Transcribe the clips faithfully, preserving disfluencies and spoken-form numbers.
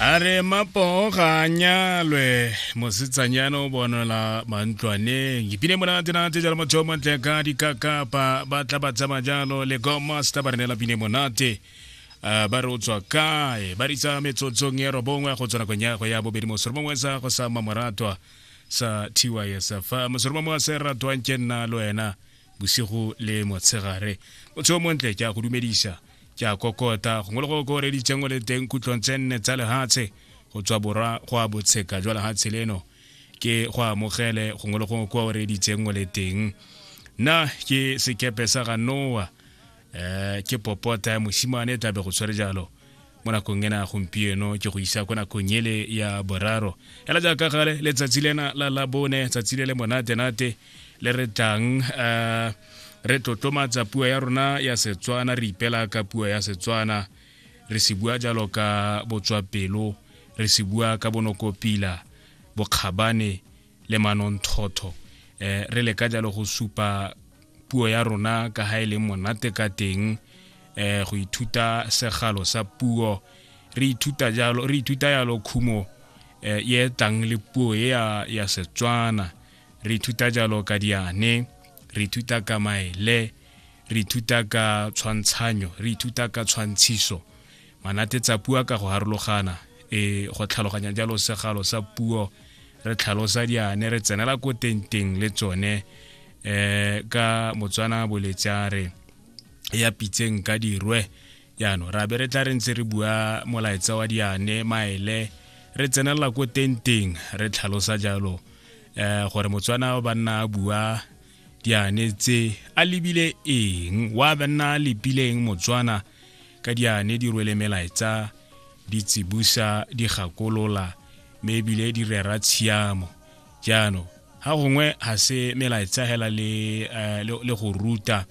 Are mapoganya lwe mositsanyano bonela mantlwane ngipine mona tena tjela mothomo tleka dikaka pa ba tla ba tsama jalo le goma sta barnela pine monate ba re tswa kae ba ritsa metsotsong ya robongwa go tsona gonya go ya bobedi mosormo mwesa go sa mamoratwa sa T Y S F mosormo mo se ratwa nkena lo ena bosigo le motshegare mothomo ntle tja go dumedisa tja kokota go ngolo go re di tsengo le teng kutlontsenne tsa le hatse go tswa bora go a botsheka jwa le hatse leno ke go amogele go ngolo go go re di tsengo le teng na ke sekepe sa ga Noah eh ke popota mosimane tabe go tswere jalo mona go ngena gompieno ke go isa kona go nyele ya boraro ela ja ka gale le tsatsile la la bone tsatsile le monate nate le re tang eh re totomatsa puo ya rona ya Setswana re ipela ka puo ya Setswana re se bua jalo ka botswapelo re se bua ka bonokopila bokgabane le manonthotho eh re le ka jalo go supa puo ya rona ka ha ile monate ka teng eh go ithuta segalo sa puo re ithuta jalo re ithuta jalo khumo eh ye tang le puo ya ya Setswana re ithuta jalo ka diane re ithuta ka maele re ithuta ka tshwantshanyo re ithuta ka tshwantshiso manate tsa puo ka go harologana e go tlhaloganya jalo segalo sa puo re tlhalosa diane re tsenela go tenteng le tsone eh ka Motswana boletsare ya pitseng ka dirwe yano ra be re tla re ntse re bua molaetsa wa diane maele re tsenela go tenteng re tlhalosa jalo eh gore Motswana ba nna bua diane tse a lebile eng wa bana lepileng Motswana ka diane di rwele melaetsa di tsibusa di gakolola mebile di rera tshiamo jano ha gongwe ha se melaetsa hela le le go ruta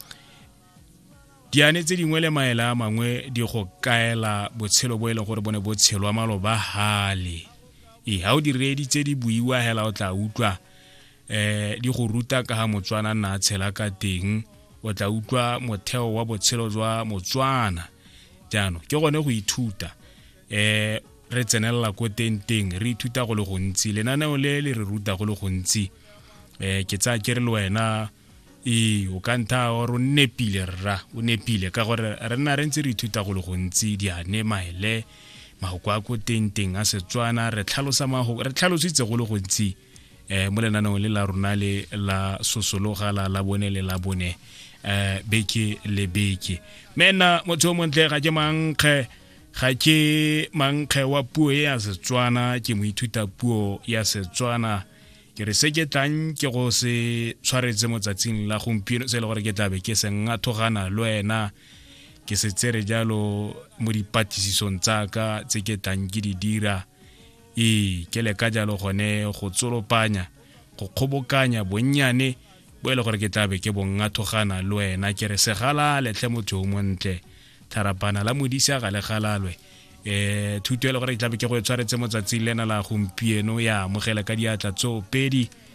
diane tse dingwe le maela mangwe di go kaela botshelo bo ile gore bone botshelo wa maloba hale e ha o di redi tse di buiwa hela o tla utlwa eh di go ruta ka ha Motswana na tshela ka teng o tla utlwa motheo wa botshelo jwa Motswana jano ke gone go ithuta eh re tsenela go tenteng re ithuta go le gontsi lenaneo le le re ruta go le gontsi eh ke tsa ke re le wena e o kanta o nepile rra o nepile ka gore re nna re ntse re ithuta go le gontsi diane maele mahokwa go tenteng a Setswana re tlhalosa maho re tlhalositse go le gontsi eh mo lenaneo le la rona le la sosologa la la bone le la bone eh beke le beke mena motho mo ntle ga ke mankge ga ke mankge wa puo ya Setswana ke mo ithuta puo ya Setswana ke re se ke tlang ke go se tshwaretse motsatsing la gompieno se le gore ke tlabe ke se ngathogana lo ena ke se tsere jalo mo dipatisisong tsa ka tse ke tlang ke di dira e ke le ka jalo gone go tsolopanya go kgobokanya bonnyane bo ile gore ke tlabe ke bongathogana lo ena ke re segala le tle motho o montle tharapana la modisa ga le galalwe eh thuto ile gore ke tlabe ke go tshwaretse motsatsing lena la gompieno ya mogela ka diatla tso pedi